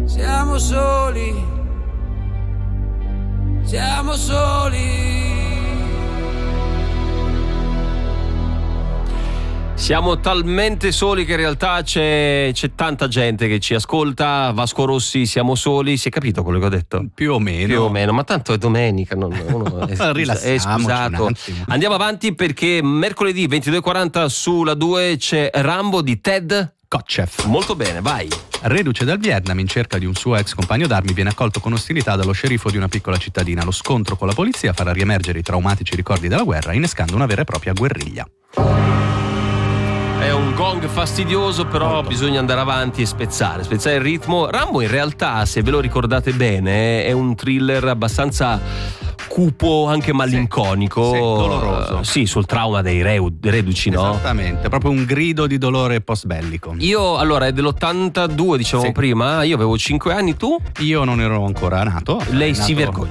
Siamo soli, siamo soli. Siamo talmente soli che in realtà c'è tanta gente che ci ascolta. Vasco Rossi, siamo soli. Si è capito quello che ho detto? Più o meno, ma tanto è domenica, uno è scusato. Andiamo avanti perché mercoledì 22:40 sulla 2 c'è Rambo di Ted Kotcheff. Molto bene, vai. Reduce dal Vietnam in cerca di un suo ex compagno d'armi, viene accolto con ostilità dallo sceriffo di una piccola cittadina. Lo scontro con la polizia farà riemergere i traumatici ricordi della guerra, innescando una vera e propria guerriglia. È un gong fastidioso, però bisogna andare avanti e spezzare il ritmo. Rambo in realtà, se ve lo ricordate bene, è un thriller abbastanza cupo, anche malinconico, sì, doloroso. Sì, sul trauma dei reduci, no? Esattamente, proprio un grido di dolore post-bellico. Io, allora, è dell'82, dicevamo prima, io avevo 5 anni, tu? Io non ero ancora nato. Lei si vergogna.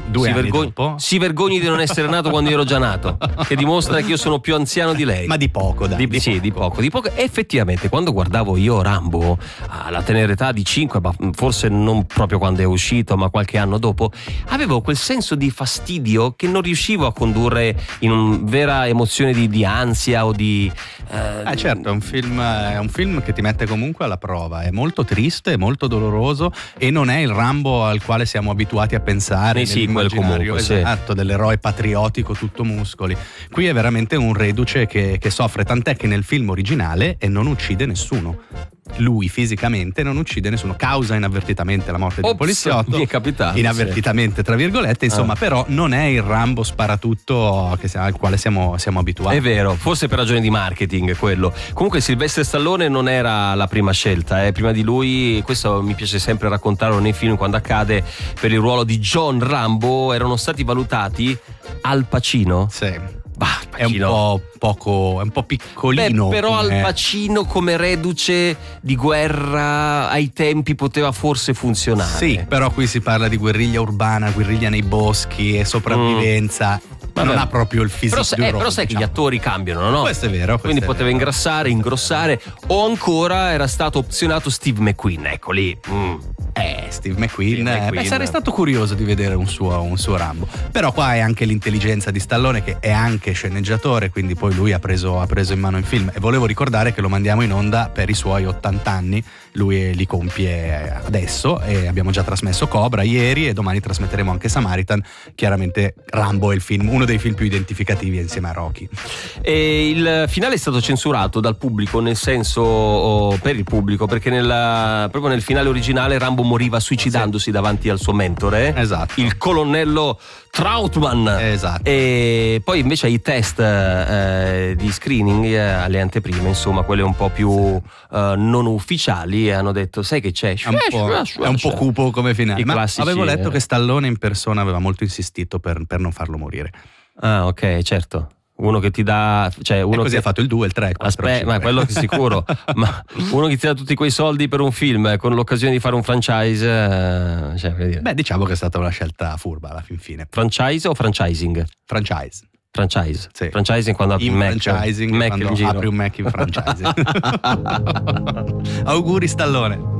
Si vergogni di non essere nato quando io ero già nato, che dimostra che io sono più anziano di lei. Ma di poco, dai. Di poco. Effettivamente, quando guardavo io Rambo alla tenera età di 5, ma forse non proprio quando è uscito, ma qualche anno dopo, avevo quel senso di fastidio che non riuscivo a condurre in una vera emozione di ansia o di... Certo, è un film che ti mette comunque alla prova, è molto triste, è molto doloroso e non è il Rambo al quale siamo abituati a pensare nell'immaginario, esatto, dell'eroe patriottico tutto muscoli. Qui è veramente un reduce che soffre, tant'è che nel film originale non uccide nessuno. Lui fisicamente non uccide nessuno, causa inavvertitamente la morte di un poliziotto, mi è capitato, inavvertitamente tra virgolette, insomma, però non è il Rambo sparatutto al quale siamo abituati. È vero, forse per ragioni di marketing quello. Comunque Sylvester Stallone non era la prima scelta, prima di lui, questo mi piace sempre raccontarlo nei film quando accade, per il ruolo di John Rambo erano stati valutati Al Pacino. Sì. È un po' piccolino. Però Al Pacino come reduce di guerra ai tempi poteva forse funzionare. Sì, però qui si parla di guerriglia urbana, guerriglia nei boschi e sopravvivenza. Ma non ha proprio il fisico di un però sai che gli attori cambiano, no? Questo è vero. Quindi poteva ingrassare, ingrossare, o ancora era stato opzionato Steve McQueen, ecco lì. Steve McQueen. Sarei stato curioso di vedere un suo Rambo. Però qua è anche l'intelligenza di Stallone, che è anche sceneggiatore, quindi poi lui ha preso in mano il film. E volevo ricordare che lo mandiamo in onda per i suoi 80 anni. Lui li compie adesso e abbiamo già trasmesso Cobra ieri e domani trasmetteremo anche Samaritan. Chiaramente Rambo è il film, uno dei film più identificativi insieme a Rocky. E il finale è stato censurato dal pubblico, nel senso per il pubblico, perché proprio nel finale originale Rambo moriva suicidandosi davanti al suo mentore, esatto, il colonnello Trautmann. Esatto. E poi invece ai test di screening, alle anteprime, insomma quelle un po' più non ufficiali, hanno detto sai che c'è? È un po' cupo come finale. Ma avevo letto che Stallone in persona aveva molto insistito per non farlo morire. Ah, ok, certo. Uno che ti dà, cioè uno e così che ha fatto il 2, il 3, il 4, aspetta, ma quello che sicuro. Ma uno che ti dà tutti quei soldi per un film con l'occasione di fare un franchise, cioè, dire. Beh, diciamo che è stata una scelta furba alla fin fine. Franchise o franchising? Franchise. Sì. Franchising quando apri un Mac. Franchising Mac quando apri un Mac in franchising. Auguri Stallone.